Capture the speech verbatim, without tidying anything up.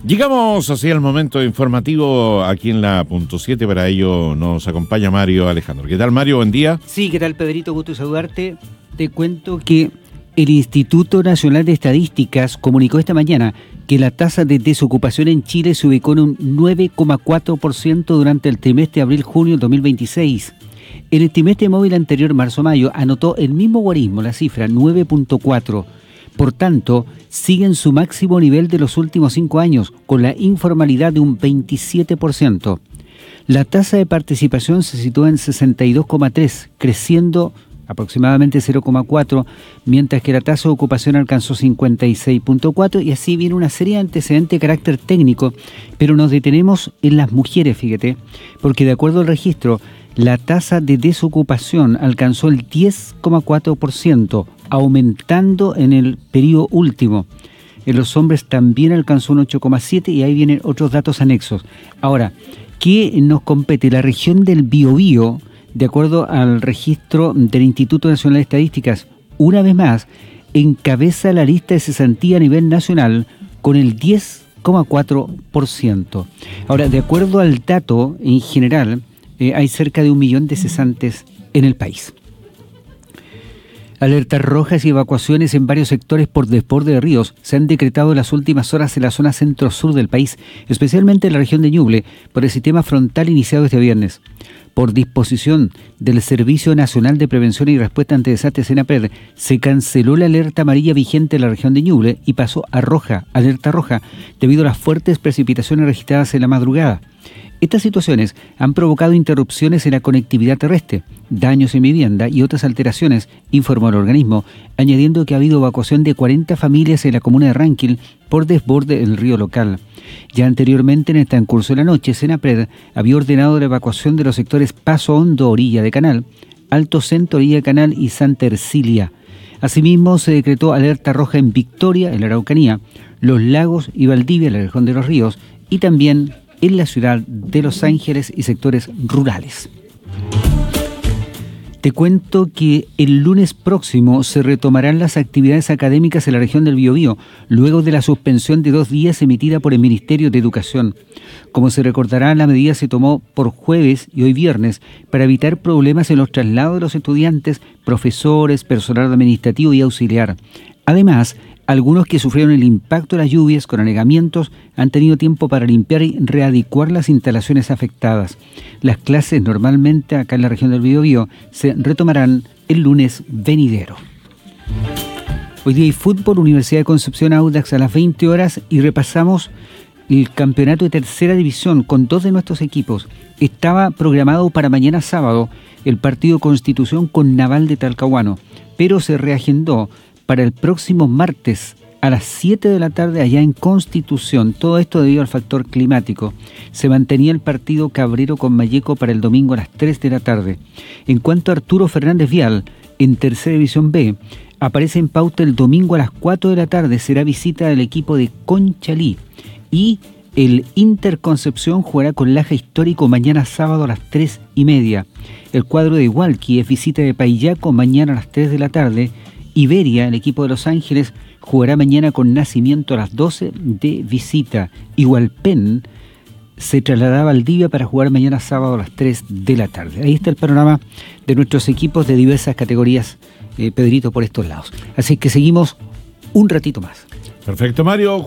Llegamos así al momento informativo aquí en la punto siete. Para ello nos acompaña Mario Alejandro. ¿Qué tal, Mario? Buen día. Sí, ¿qué tal, Pedrito? Gusto saludarte. Te cuento que el Instituto Nacional de Estadísticas comunicó esta mañana que la tasa de desocupación en Chile se ubicó en un nueve coma cuatro por ciento durante el trimestre abril-junio dos mil veintiséis. En el trimestre móvil anterior, marzo-mayo, anotó el mismo guarismo, la cifra nueve punto cuatro. Por tanto, sigue en su máximo nivel de los últimos cinco años, con la informalidad de un veintisiete por ciento. La tasa de participación se sitúa en sesenta y dos coma tres, creciendo aproximadamente cero coma cuatro, mientras que la tasa de ocupación alcanzó cincuenta y seis punto cuatro, y así viene una serie de antecedentes de carácter técnico, pero nos detenemos en las mujeres, fíjate, porque de acuerdo al registro, la tasa de desocupación alcanzó el diez coma cuatro por ciento, aumentando en el periodo último. En los hombres también alcanzó un ocho coma siete por ciento, y ahí vienen otros datos anexos. Ahora, ¿qué nos compete? La región del Biobío, de acuerdo al registro del Instituto Nacional de Estadísticas, una vez más, encabeza la lista de cesantía a nivel nacional con el diez coma cuatro por ciento. Ahora, de acuerdo al dato en general, eh, hay cerca de un millón de cesantes en el país. Alertas rojas y evacuaciones en varios sectores por desborde de ríos se han decretado en las últimas horas en la zona centro-sur del país, especialmente en la región de Ñuble, por el sistema frontal iniciado este viernes. Por disposición del Servicio Nacional de Prevención y Respuesta ante Desastres, SENAPRED, se canceló la alerta amarilla vigente en la región de Ñuble y pasó a roja, alerta roja, debido a las fuertes precipitaciones registradas en la madrugada. Estas situaciones han provocado interrupciones en la conectividad terrestre, daños en vivienda y otras alteraciones, informó el organismo, añadiendo que ha habido evacuación de cuarenta familias en la comuna de Ranquil por desborde del río local. Ya anteriormente, en el transcurso de la noche, SENAPRED había ordenado la evacuación de los sectores Paso Hondo, orilla de Canal, Alto Centro, orilla de Canal y Santa Ercilia. Asimismo, se decretó alerta roja en Victoria, en la Araucanía, Los Lagos y Valdivia, en la región de los ríos, y también en la ciudad de Los Ángeles y sectores rurales. Te cuento que el lunes próximo se retomarán las actividades académicas en la región del Biobío, luego de la suspensión de dos días emitida por el Ministerio de Educación. Como se recordará, la medida se tomó por jueves y hoy viernes para evitar problemas en los traslados de los estudiantes, profesores, personal administrativo y auxiliar. Además, algunos que sufrieron el impacto de las lluvias con anegamientos han tenido tiempo para limpiar y readecuar las instalaciones afectadas. Las clases normalmente acá en la región del Biobío se retomarán el lunes venidero. Hoy día hay fútbol, Universidad de Concepción Audax a las veinte horas, y repasamos el campeonato de tercera división con dos de nuestros equipos. Estaba programado para mañana sábado el partido Constitución con Naval de Talcahuano, pero se reagendó para el próximo martes a las siete de la tarde allá en Constitución. Todo esto debido al factor climático. Se mantenía el partido Cabrero con Malleco para el domingo a las tres de la tarde. En cuanto a Arturo Fernández Vial, en Tercera División B, aparece en pauta el domingo a las cuatro de la tarde. Será visita del equipo de Conchalí. Y el Inter Concepción jugará con Laja Histórico mañana sábado a las tres y media. El cuadro de Hualqui es visita de Paillaco mañana a las tres de la tarde. Iberia, el equipo de Los Ángeles, jugará mañana con Nacimiento a las doce de visita. Igualpen se trasladará a Valdivia para jugar mañana sábado a las tres de la tarde. Ahí está el panorama de nuestros equipos de diversas categorías, eh, Pedrito, por estos lados. Así que seguimos un ratito más. Perfecto, Mario.